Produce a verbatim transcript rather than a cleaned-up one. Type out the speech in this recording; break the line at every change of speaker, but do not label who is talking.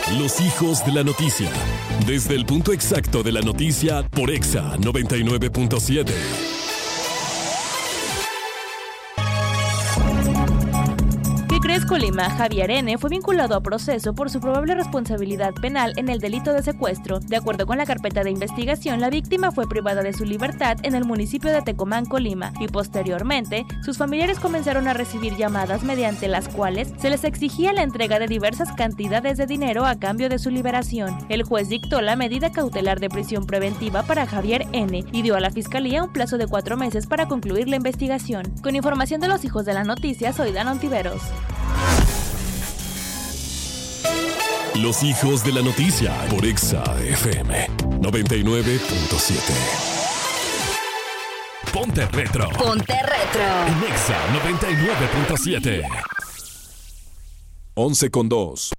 Los hijos de la noticia. Desde el punto exacto de la noticia por Exa noventa y nueve punto siete.
Colima, Javier N. fue vinculado a proceso por su probable responsabilidad penal en el delito de secuestro. De acuerdo con la carpeta de investigación, la víctima fue privada de su libertad en el municipio de Tecomán, Colima, y posteriormente, sus familiares comenzaron a recibir llamadas mediante las cuales se les exigía la entrega de diversas cantidades de dinero a cambio de su liberación. El juez dictó la medida cautelar de prisión preventiva para Javier N. y dio a la fiscalía un plazo de cuatro meses para concluir la investigación. Con información de los hijos de la noticia, soy Dan Ontiveros.
Los hijos de la noticia por Exa F M noventa y nueve punto siete. Ponte retro.
Ponte retro.
En Exa noventa y nueve punto siete. once con dos.